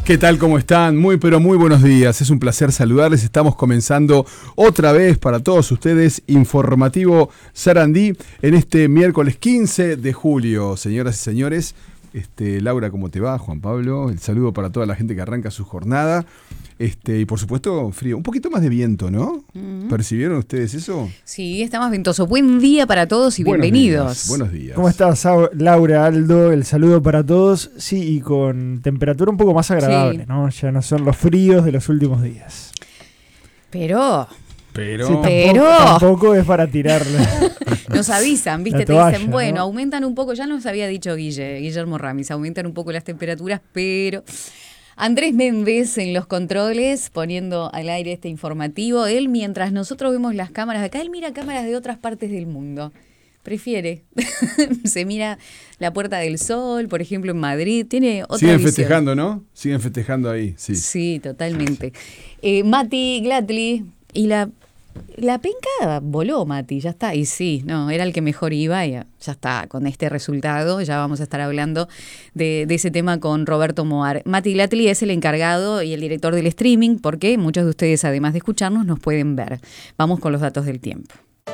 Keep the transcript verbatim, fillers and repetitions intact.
¿Qué tal? ¿Cómo están? Muy pero muy buenos días. Es un placer saludarles. Estamos comenzando otra vez para todos ustedes Informativo Sarandí en este miércoles quince de julio. Señoras y señores, este, Laura, ¿cómo te va? Juan Pablo, el saludo para toda la gente que arranca su jornada. Este, y por supuesto, frío. Un poquito más de viento, ¿no? Uh-huh. ¿Percibieron ustedes eso? Sí, está más ventoso. Buen día para todos y buenos bienvenidos. Días, buenos días. ¿Cómo estás, Laura, Aldo? El saludo para todos. Sí, y con temperatura un poco más agradable, sí. ¿no? Ya no son los fríos de los últimos días. Pero... Pero, sí, tampoco, pero tampoco es para tirarle. Nos avisan, ¿viste? Te toalla, dicen, bueno, ¿no? aumentan un poco, ya nos había dicho Guille, Guillermo Ramis, aumentan un poco las temperaturas, pero... Andrés Méndez en los controles, poniendo al aire este informativo. Él, mientras nosotros vemos las cámaras de acá, él mira cámaras de otras partes del mundo. Prefiere. Se mira la Puerta del Sol, por ejemplo, en Madrid. Tiene otra Siguen visión. festejando, ¿no? Siguen festejando ahí, sí. Sí, totalmente. Eh, Mati Glatli y la... La penca voló, Mati, ya está. Y sí, no, era el que mejor iba, y ya, ya está, con este resultado. Ya vamos a estar hablando de, de ese tema con Roberto Moar. Mati Glatli es el encargado y el director del streaming, porque muchos de ustedes, además de escucharnos, nos pueden ver. Vamos con los datos del tiempo.